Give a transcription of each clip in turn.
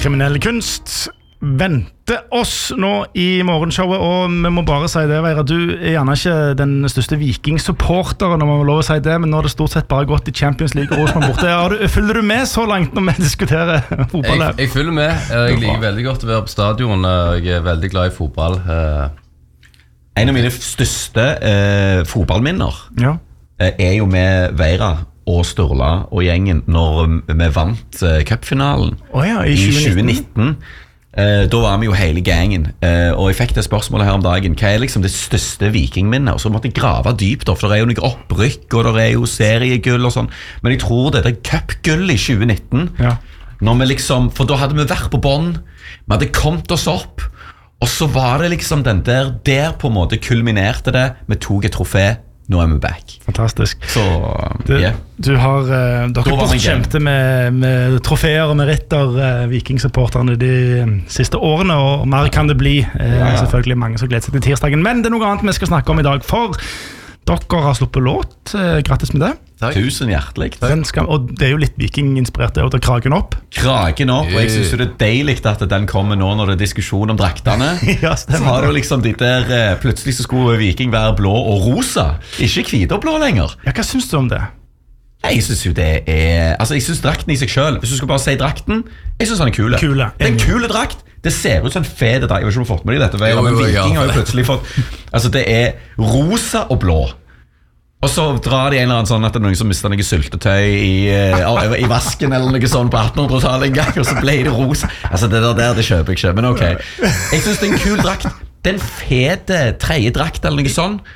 Kriminell kunst venter oss nå i morgenshowet, og vi må bare si det, Veira, du gjerne ikke den største Viking-supporteren, om man må lov å si det, men nå har det stort sett bare gått i Champions League og Rosenborg borte. Følger du med så langt når vi diskuterer fotball? Jeg følger med. Jeg liker veldig godt å være på stadion. Jeg veldig glad i fotball. En av mine største fotballminner jo med Veira og Sturla og gjengen når vi vant cupfinalen i 2019. Da var vi jo hele gangen, og jeg fikk det spørsmålet her om dagen: hva liksom det største vikingminnet? Og så måtte jeg grave dypt, for det jo noe opprykk, og det jo seriegull og sånn. Men jeg tror det cupgull i 2019, når vi liksom, for da hadde vi vært på bånd, vi hadde kommet oss opp, og så var det liksom den der på en måte kulminerte det, vi tok et trofé. Nå vi back. Fantastisk. Så, du har dere bortkjempte med trofeer og meritter, vikingsupporterne de siste årene, og mer kan det bli. Selvfølgelig mange som gleder seg til tirsdagen, men det noe annet vi skal snakke om i dag, for dere har sluppet låt. Grattis med det. Takk. Tusen hjertelig. Og det jo litt vikinginspirert, det å ta kragen opp. Kragen opp, og jeg synes det deilig at den kommer nå når det diskusjon om draktene. Så har du liksom de der, plutselig så skulle Viking være blå og rosa, ikke hvite og blå lenger. Ja, hva synes du om det? Jeg synes jo det altså jeg synes drakten i seg selv, hvis du skal bare si drakten, jeg synes den kule. Det en kule drakt. Det ser ut som en fede drakt. Jeg vet ikke om du har fått med deg dette, men Viking har jo plutselig fått, altså det rosa og blå. Og så drar de en eller annen sånn at det noen som mister noe syltetøy i vasken eller noe sånn på 1800-tallet en gang, og så ble det rosa. Altså det der, det kjøper jeg ikke, men ok. Jeg synes det en kul drakt. Det en fede tredje drakt eller noe sånn.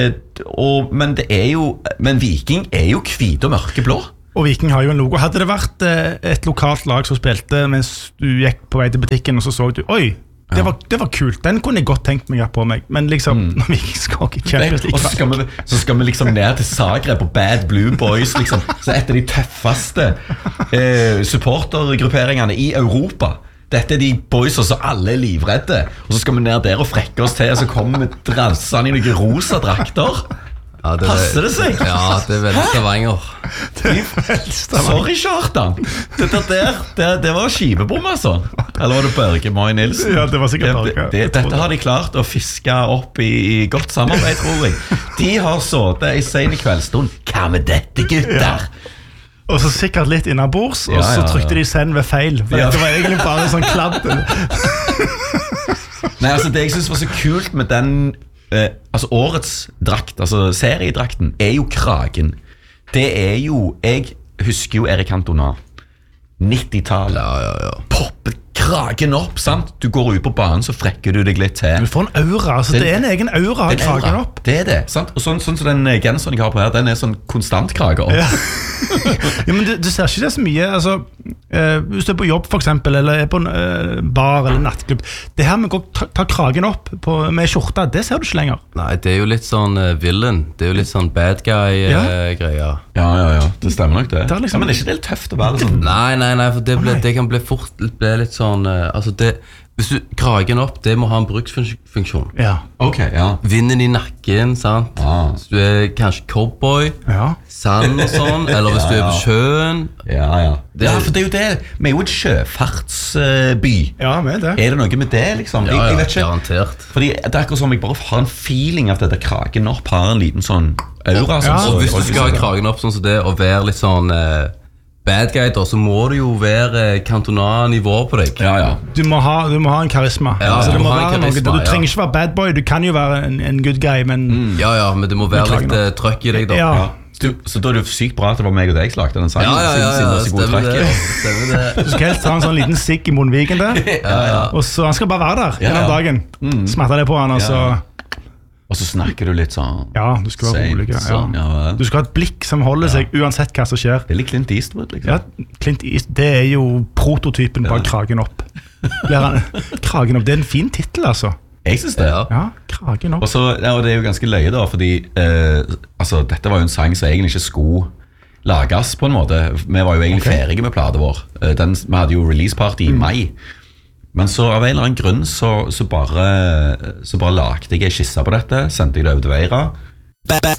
Men Viking jo hvite og mørkeblå. Og Viking har jo en logo. Hadde det vært et lokalt lag som spilte mens du gikk på vei til butikken, og så du, oi, det var kult, den kunne jeg godt tenkt meg på meg. Men liksom, når Viking skal ikke Champions League, og så skal vi liksom ned til Zagreb på Bad Blue Boys liksom. Så et av de tøffeste supportergrupperingene i Europa. Dette de boysa som alle livredde. Og så skal vi ned der og frekke oss til, og så kommer vi drassene i noen rosa drakter. Passer det seg? Ja, det veldig Stavanger. Sorry, Kjartan. Det var skivebom, altså. Eller var det Børge Moi Nilsen? Ja, det var sikkert Børge. Dette har de klart å fiske opp i godt samarbeid, tror jeg. De har sittet i sen kveldsstund. Hva med dette, gutter? Og så sikkert litt innabords, og så trykte de send ved feil. For dette var egentlig bare sånn kladd. Nei, altså det jeg synes var så kult med den altså årets drakt, altså seriedrakten, jo kragen. Det jo, jeg husker jo Erik Cantona 90-tallet. Poppet kragen opp, sant? Du går ut på banen, så frekker du deg litt til. Du får en aura, altså det en egen aura av kragen opp. Det det, sant? Og sånn som den genseren jeg har på her, den sånn konstant krage opp. Ja, men du ser ikke det så mye, altså hvis du på jobb for eksempel, eller på en bar eller nattklubb, det her med å ta kragen opp med skjorta, det ser du ikke lenger. Nei, det jo litt sånn villain, det jo litt sånn bad guy-greier. Ja, det stemmer nok det. Liksom, men det ikke litt tøft å være sånn? Nei, for det kan bli litt sånn, altså det, hvis du kragen opp, det må ha en bruksfunksjon. Ok, Vinden i nakken, sant? Hvis du kanskje cowboy, sand og sånn, eller hvis du på sjøen. Ja, for det jo det. Vi jo et sjøfartsby. Ja, med det. Det noe med det, liksom? Jeg vet ikke. Garantert. Fordi det akkurat som jeg bare har en feeling at dette kragen opp har en liten sånn aura. Og hvis du skal ha kragen opp sånn som det, og være litt sånn bad guy da, så må det jo være Cantona-nivå på deg. Du må ha en karisma. Du må være noe. Du trenger ikke være bad boy, du kan jo være en good guy, men men det må være litt trøkk i deg da. Så da det sykt bra at det var meg og deg som lagde den sangen. Stemmer det. Du skal helst ha en sånn liten sigg i munnviken der, og så han skal bare være der gjennom dagen. Smerter det på han, og så snakker du litt sånn. Du skal være rolig. Du skal ha et blikk som holder seg uansett hva som skjer. Det litt Clint Eastwood, liksom. Clint Eastwood, det jo prototypen bak kragen opp. Kragen opp, det en fin titel, altså. Jeg synes det. Kragen opp. Og det jo ganske løye da, fordi altså, dette var jo en sang som egentlig ikke skulle lages på en måte. Vi var jo egentlig ferdige med platen vår. Vi hadde jo release party i mai. Men så av en eller annen grunn så bare lagde jeg en skisse på dette, sendte jeg det over til Veira.